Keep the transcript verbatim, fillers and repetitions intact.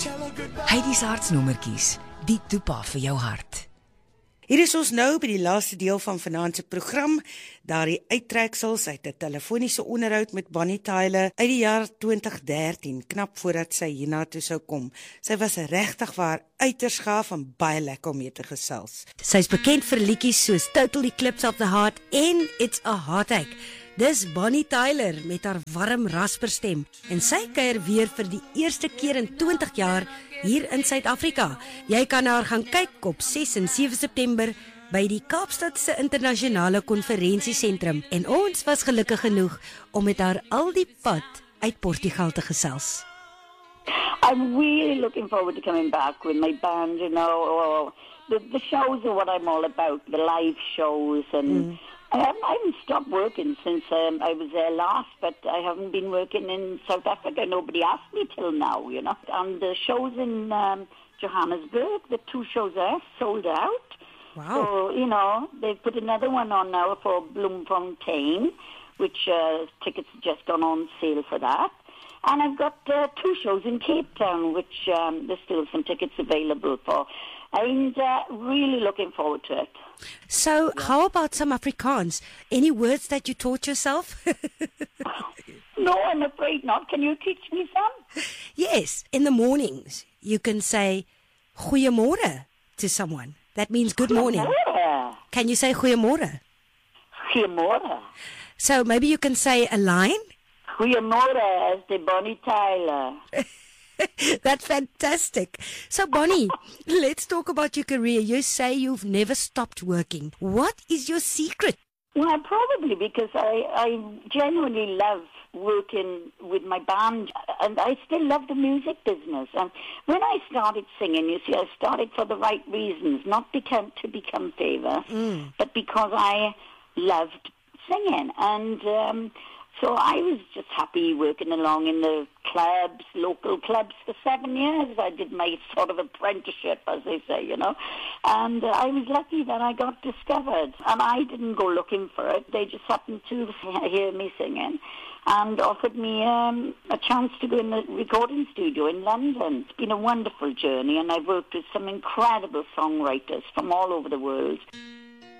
Heidi's hartsnommertjies, die toepa vir jou hart. Hier is ons nou by die laaste deel van vanaand se program, daardie uittreksels uit 'n telefoniese onderhoud met Bonnie Tyler uit die jaar twintig dertien, knap voordat sy hiernatoe sou kom. Sy was regtig waar uiters gaaf en baie lekker om mee te gesels. Sy is bekend vir liedjies soos Total Eclipse of the Heart en It's a Heartache. Dis Bonnie Tyler met haar warm rasperstem en sy kuier weer vir die eerste keer in twintig jaar hier in Suid-Afrika. Jy kan haar gaan kyk op ses en sewe September by die Kaapstadse Internasionale Konferensiesentrum en ons was gelukkig genoeg om met haar al die pad uit Portugal te gesels. I'm really looking forward to coming back with my band, you know. Oh, the, the shows are what I'm all about, the live shows and mm. I haven't, I haven't stopped working since um, I was there last, but I haven't been working in South Africa. Nobody asked me till now, you know. And the shows in um, Johannesburg, the two shows there, sold out. Wow. So, you know, they've put another one on now for Bloemfontein, which uh, tickets have just gone on sale for that. And I've got uh, two shows in Cape Town, which um, there's still some tickets available for. And uh, really looking forward to it. So, yeah. How about some Afrikaans? Any words that you taught yourself? No, I'm afraid not. Can you teach me some? Yes. In the mornings, you can say goeiemôre to someone. That means good morning. Goeiemôre. Can you say goeiemôre? Goeiemôre. So, maybe you can say a line? Goeiemôre as the Bonnie Tyler. That's fantastic. So, Bonnie, let's talk about your career. You say you've never stopped working. What is your secret? Well, probably because I, I genuinely love working with my band, and I still love the music business. And when I started singing, you see, I started for the right reasons, not become, to become famous, mm. but because I loved singing. And um, so I was just happy working along in the clubs, local clubs for seven years. I did my sort of apprenticeship, as they say, you know. And uh, I was lucky that I got discovered. And I didn't go looking for it. They just happened to hear me singing and offered me um, a chance to go in the recording studio in London. It's been a wonderful journey, and I've worked with some incredible songwriters from all over the world.